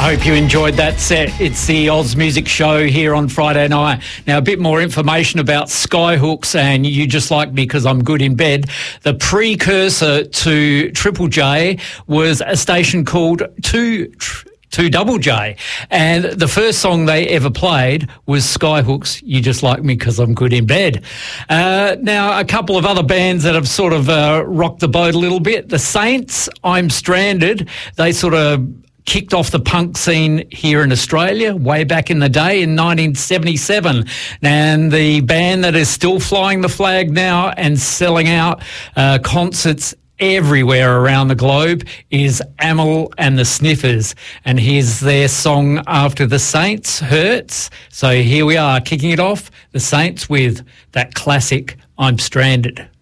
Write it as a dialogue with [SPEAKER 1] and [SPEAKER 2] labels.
[SPEAKER 1] hope you enjoyed that set. It's the Oz Music Show here on Friday night. Now, a bit more information about Skyhooks and You Just Like Me Because I'm Good in Bed. The precursor to Triple J was a station called 2Double-J, and the first song they ever played was Skyhooks' You Just Like Me Because I'm Good in Bed. Now, a couple of other bands that have sort of rocked the boat a little bit. The Saints, I'm Stranded, they sort of kicked off the punk scene here in Australia way back in the day in 1977. And the band that is still flying the flag now and selling out concerts everywhere around the globe is Amyl and the Sniffers. And here's their song after the Saints, Hurts. So here we are, kicking it off, the Saints with that classic I'm Stranded.